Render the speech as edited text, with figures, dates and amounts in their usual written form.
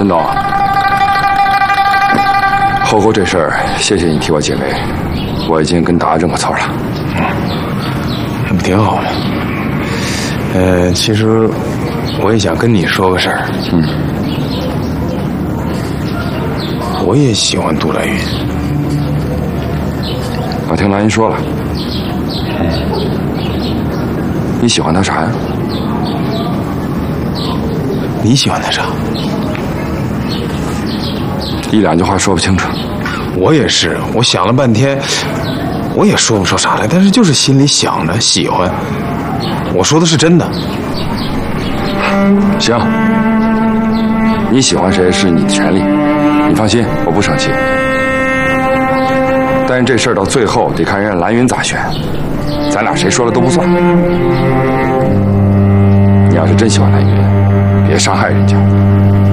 陈总，后这事儿，谢谢你替我解围，我已经跟达认过错了。 那不挺好吗？其实我也想跟你说个事儿。我也喜欢杜兰云。 我听兰云说了。你喜欢他啥呀？ 你喜欢他啥？ 一两句话说不清楚。 我也是，我想了半天，我也说不出啥来，但是就是心里想着喜欢。我说的是真的。 行，你喜欢谁是你的权利，你放心，我不生气。但是这事儿到最后得看人家蓝云咋选，咱俩谁说了都不算。你要是真喜欢蓝云，别伤害人家。